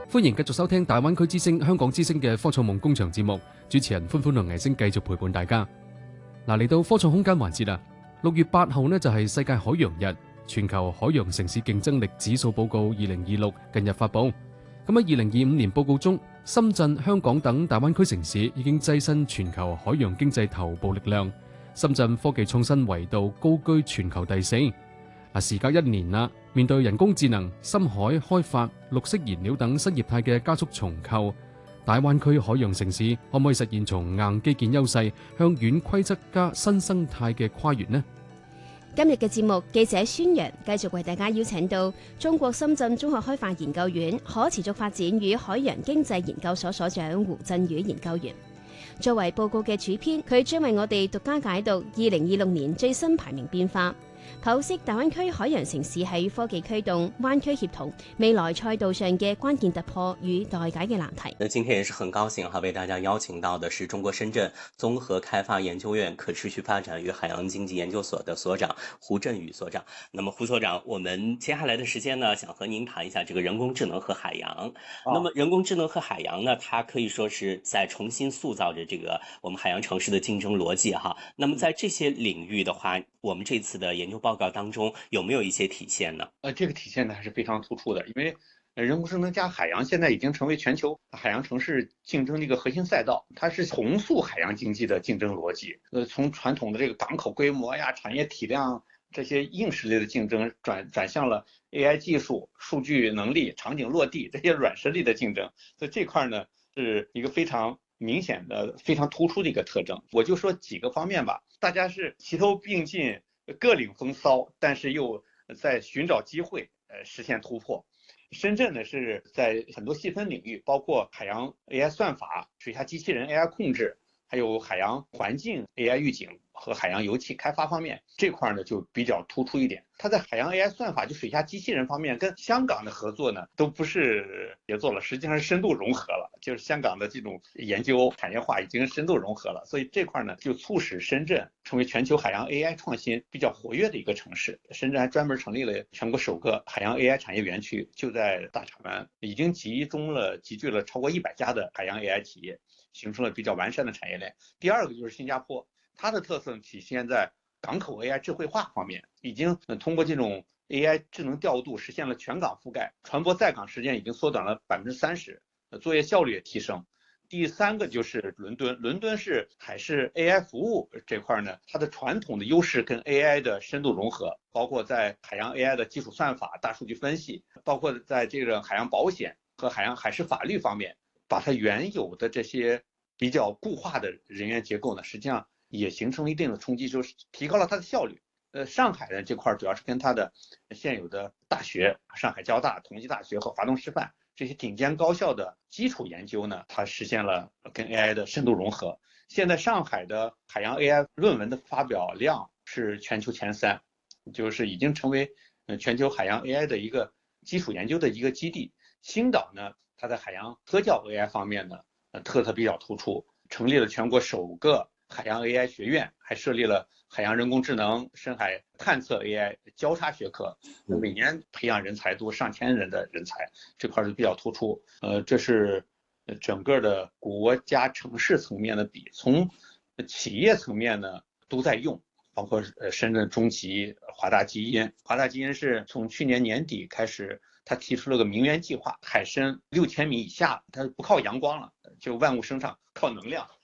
歡迎繼續收聽大灣區之聲香港之聲嘅科創夢工場節目，主持人歡歡同藝星繼續陪伴大家。嚟到科創空間環節啦，6月8號呢就係世界海洋日，全球海洋城市競爭力指數報告2026近日發布。咁喺2025年報告中，深圳、香港等大灣區城市已經躋身全球海洋經濟頭部力量。深圳科技創新維度高居全球第4。時隔1年啦，面對人工智能、深海開發、綠色燃料等新業態嘅加速重構，大灣區海洋城市可唔可以實現從硬基建優勢向軟規則加新生態嘅跨越呢？ 今日嘅節目，記者宣揚繼續為大家邀請到中國深圳綜合開發研究院可持續發展與海洋經濟研究所所長胡振宇研究員。作為報告嘅主編，佢將為我哋獨家解讀2026年最新排名變化，剖析大灣區海洋城市喺科技驅動、灣區協同未來賽道上嘅關鍵突破與待解嘅難題。 今天也是很高興為大家邀請到的是中國深圳綜合開發研究院可持續發展與海洋經濟研究所的所長胡振宇所長。那麼胡所長，我們接下來的時間呢，想和您談一下這個人工智能和海洋。那麼人工智能和海洋呢，它可以說是在重新塑造着這個我們海洋城市的競爭邏輯哈。那麼在這些領域的話，我們這次的研究報告當中有沒有一些體現呢？ 這個體現呢還是非常突出的，因為人工智能加海洋現在已經成為全球海洋城市競爭的一個核心賽道，它是重塑海洋經濟的競爭邏輯。從傳統的這個港口規模呀、產業體量這些硬實力的競爭，轉向了 AI 技術、數據能力、場景落地這些軟實力的競爭。所以這塊呢是一個非常明顯的、非常突出的一個特徵。我就說幾個方面吧，大家是齊頭並進，各領風騷，但是又在尋找機會，實現突破。深圳呢是在很多細分領域，包括海洋 AI 算法、水下機器人 AI 控制，還有海洋環境 AI 預警和海洋油氣開發方面，這塊呢就比較突出一點。它在海洋 AI 算法就水下機器人方面，跟香港的合作呢都不是協作了，實際上是深度融合了，就是香港的這種研究產業化已經深度融合了，所以這塊呢就促使深圳成為全球海洋 AI 創新比較活躍的一個城市。深圳還專門成立了全國首個海洋 AI 產業園區，就在大閘灣，已經集聚了超過100家的海洋 AI 企業，形成了比較完善的產業鏈。第二個就是新加坡，它的特色體現在港口 AI 智慧化方面，已經通過這種 AI 智能調度實現了全港覆蓋，船舶在港時間已經縮短了30%，作業效率也提升。第三個就是倫敦是海事 AI 服務這塊呢，它的傳統的優勢跟 AI 的深度融合，包括在海洋 AI 的基礎算法、大數據分析，包括在這個海洋保險和海事法律方面，把它原有的這些比較固化的人員結構呢，實際上也形成了一定的衝擊，就是提高了它的效率。上海的這塊主要是跟它的現有的大學，上海交大、同濟大學和華東師範這些頂尖高校的基礎研究呢，它實現了跟 AI 的深度融合。現在上海的海洋 AI 論文的發表量是全球前3，就是已經成為全球海洋 AI 的一個基礎研究的一個基地。青島呢，它在海洋科教 AI 方面呢，特色比較突出，成立了全國首個海洋 AI 學院，還設立了海洋人工智能、深海探測 AI 交叉學科，每年培養人才多上千人的人才，這塊是比較突出。這是整個的國家城市層面的比，從企業層面呢都在用，包括深圳中集、華大基因。華大基因是從去年年底開始，他提出了個明源計劃，海深6000米以下，它不靠陽光了，就萬物生長靠能量。